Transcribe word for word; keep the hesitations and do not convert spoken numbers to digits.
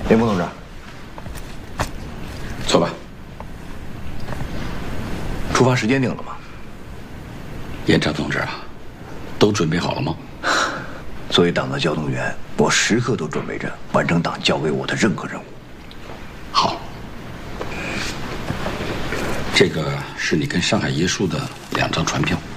林峰同志， 坐吧。 出发时间定了吗？ 严长同志啊，都准备好了吗？ 作为党的交通员，我时刻都准备着完成党交给我的任何任务。 好，这个是你跟上海椰树的两张船票。